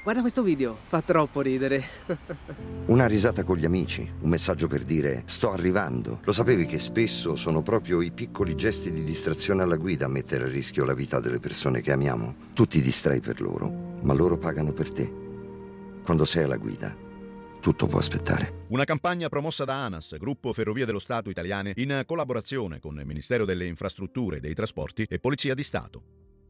Guarda questo video, fa troppo ridere. Una risata con gli amici, un messaggio per dire sto arrivando. Lo sapevi che spesso sono proprio i piccoli gesti di distrazione alla guida a mettere a rischio la vita delle persone che amiamo? Tu ti distrai per loro, ma loro pagano per te. Quando sei alla guida, tutto può aspettare. Una campagna promossa da ANAS, Gruppo Ferrovie dello Stato Italiane, in collaborazione con il Ministero delle Infrastrutture e dei Trasporti e Polizia di Stato.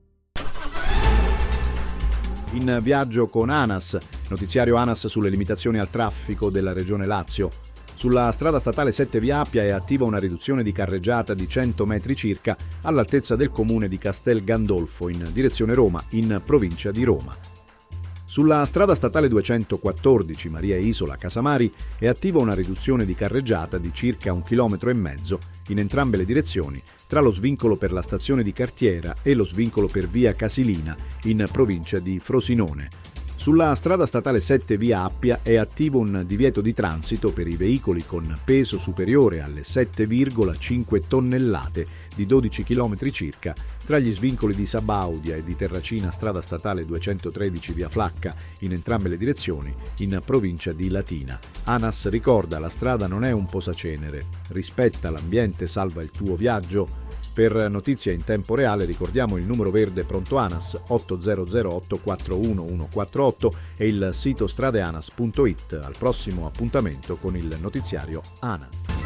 In viaggio con ANAS, notiziario ANAS sulle limitazioni al traffico della Regione Lazio. Sulla strada statale 7 via Appia è attiva una riduzione di carreggiata di 100 metri circa all'altezza del comune di Castel Gandolfo in direzione Roma, in provincia di Roma. Sulla strada statale 214 Maria Isola Casamari è attiva una riduzione di carreggiata di circa 1,5 km in entrambe le direzioni tra lo svincolo per la stazione di Cartiera e lo svincolo per via Casilina in provincia di Frosinone. Sulla strada statale 7 via Appia è attivo un divieto di transito per i veicoli con peso superiore alle 7,5 tonnellate di 12 km circa tra gli svincoli di Sabaudia e di Terracina strada statale 213 via Flacca in entrambe le direzioni in provincia di Latina. ANAS ricorda: la strada non è un posacenere, rispetta l'ambiente, salva il tuo viaggio. Per notizie in tempo reale ricordiamo il numero verde pronto ANAS 8008 41148 e il sito stradeanas.it. Al prossimo appuntamento con il notiziario ANAS.